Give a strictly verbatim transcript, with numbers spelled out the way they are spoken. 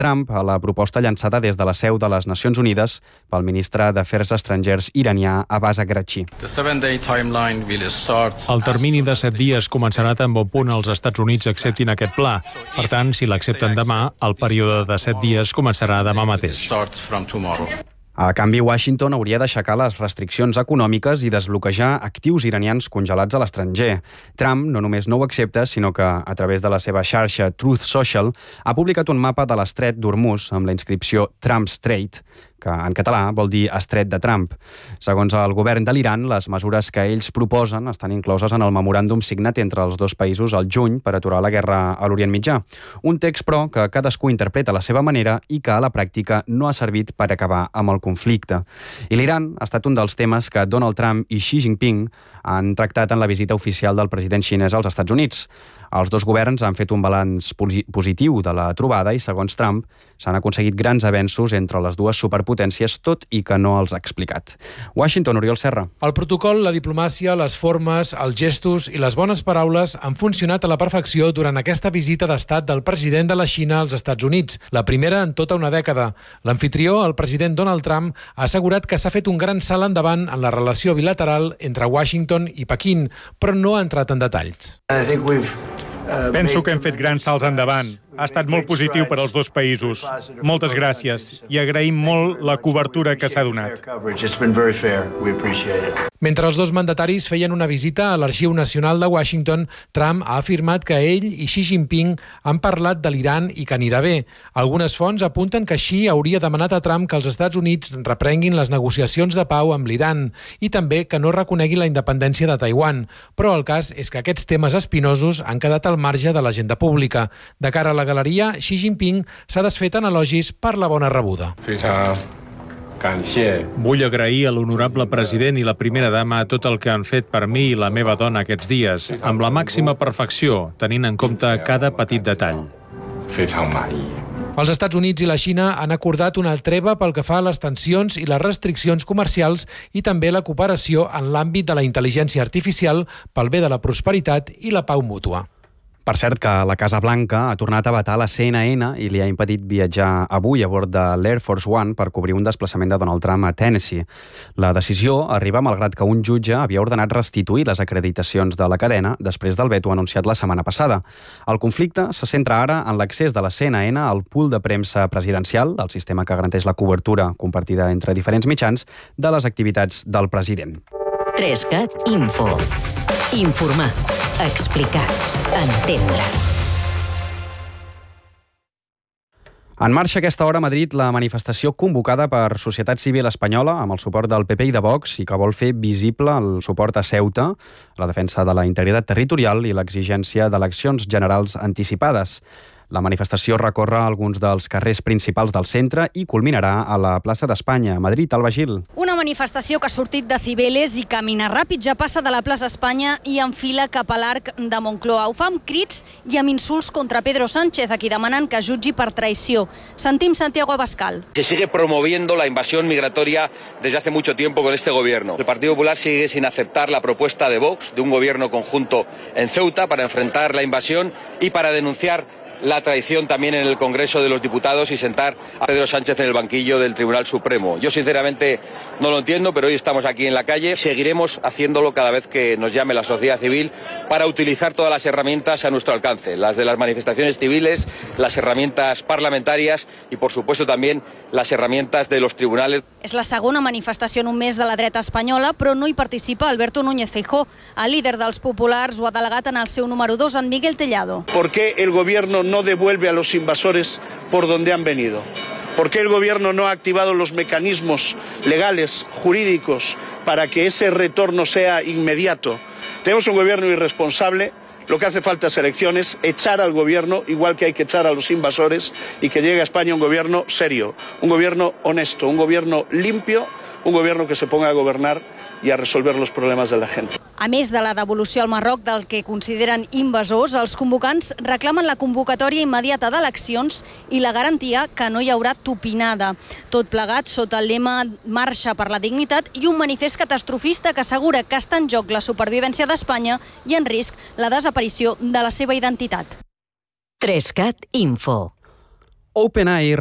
Trump a la proposta llançada des de la seu de les Nacions Unides pel ministre d'Afers Estrangers iranià Abbas Araghchi. El termini de set dies començarà tan bon punt els Estats Units acceptin aquest pla. Per tant, si l'accepten demà, el període de set dies començarà demà mateix. A canvi, Washington hauria d'aixecar les restriccions econòmiques i desbloquejar actius iranians congelats a l'estranger. Trump no només no ho accepta, sinó que, a través de la seva xarxa Truth Social, ha publicat un mapa de l'estret d'Hormuz amb la inscripció Trump Strait, que en català vol dir estret de Trump. Segons el govern de l'Iran, les mesures que ells proposen estan incloses en el memoràndum signat entre els dos països al juny per aturar la guerra a l'Orient Mitjà. Un text, però, que cadascú interpreta a la seva manera i que a la pràctica no ha servit per acabar amb el conflicte. I l'Iran ha estat un dels temes que Donald Trump i Xi Jinping han tractat en la visita oficial del president xinès als Estats Units. Els dos governs han fet un balanç positiu de la trobada i, segons Trump, s'han aconseguit grans avenços entre les dues superpotències, tot i que no els ha explicat. Washington, Oriol Serra. El protocol, la diplomàcia, les formes, els gestos i les bones paraules han funcionat a la perfecció durant aquesta visita d'estat del president de la Xina als Estats Units, la primera en tota una dècada. L'anfitrió, el president Donald Trump, ha assegurat que s'ha fet un gran salt endavant en la relació bilateral entre Washington i Pequín, però no ha entrat en detalls. Penso que hem fet grans salts endavant. Ha estat molt positiu per als dos països. Moltes gràcies i agraïm molt la cobertura que s'ha donat. Mentre els dos mandataris feien una visita a l'Arxiu Nacional de Washington, Trump ha afirmat que ell i Xi Jinping han parlat de l'Iran i que anirà bé. Algunes fonts apunten que Xi hauria demanat a Trump que els Estats Units reprenguin les negociacions de pau amb l'Iran i també que no reconegui la independència de Taiwan. Però el cas és que aquests temes espinosos han quedat al marge de l'agenda pública. De cara a la galeria, Xi Jinping s'ha desfet en elogis per la bona rebuda. Vull agrair a l'honorable president i la primera dama tot el que han fet per mi i la meva dona aquests dies, amb la màxima perfecció, tenint en compte cada petit detall. Els Estats Units i la Xina han acordat una treva pel que fa a les tensions i les restriccions comercials i també la cooperació en l'àmbit de la intel·ligència artificial pel bé de la prosperitat i la pau mútua. Per cert, que la Casa Blanca ha tornat a vetar la C N N i li ha impedit viatjar avui a bord de l'Air Force One per cobrir un desplaçament de Donald Trump a Tennessee. La decisió arriba malgrat que un jutge havia ordenat restituir les acreditacions de la cadena després del veto anunciat la setmana passada. El conflicte se centra ara en l'accés de la C N N al pool de premsa presidencial, el sistema que garanteix la cobertura compartida entre diferents mitjans de les activitats del president. tres cat Info. Informar, explicar, entendre. En marxa a aquesta hora a Madrid la manifestació convocada per Societat Civil Espanyola amb el suport del P P i de Vox i que vol fer visible el suport a Ceuta, la defensa de la integritat territorial i l'exigència d'eleccions generals anticipades. La manifestació recorre alguns dels carrers principals del centre i culminarà a la plaça d'Espanya, a Madrid. Alba Gil. Una manifestació que ha sortit de Cibeles i camina ràpid, ja passa de la plaça Espanya i enfila cap a l'arc de Moncloa. Ho fa amb crits i amb insults contra Pedro Sánchez, a qui demanen que jutgi per traïció. Sentim Santiago Abascal. Se sigue promoviendo la invasión migratoria desde hace mucho tiempo con este gobierno. El Partido Popular sigue sin aceptar la propuesta de Vox de un gobierno conjunto en Ceuta para enfrentar la invasión y para denunciar la traición también en el Congreso de los Diputados y sentar a Pedro Sánchez en el banquillo del Tribunal Supremo. Yo sinceramente no lo entiendo, pero hoy estamos aquí en la calle. Seguiremos haciéndolo cada vez que nos llame la sociedad civil para utilizar todas las herramientas a nuestro alcance, las de las manifestaciones civiles, las herramientas parlamentarias y, por supuesto, también las herramientas de los tribunales. És la segona manifestació en un mes de la dreta espanyola, però no hi participa Alberto Núñez Feijóo. El líder dels populars ho ha delegat en el seu número dos, en Miguel Tellado. ¿Por qué el gobierno no devuelve a los invasores por donde han venido? ¿Por qué el gobierno no ha activado los mecanismos legales, jurídicos, para que ese retorno sea inmediato? Tenemos un gobierno irresponsable. Lo que hace falta es elecciones, echar al gobierno, igual que hay que echar a los invasores, y que llegue a España un gobierno serio, un gobierno honesto, un gobierno limpio, un gobierno que se ponga a gobernar i a resolver els problemes de la gent. A més de la devolució al Marroc del que consideren invasors, els convocants reclamen la convocatòria immediata d'eleccions i la garantia que no hi haurà tupinada. Tot plegat sota el lema Marxa per la dignitat i un manifest catastrofista que assegura que està en joc la supervivència d'Espanya i en risc la desaparició de la seva identitat. tres cat Info. OpenAI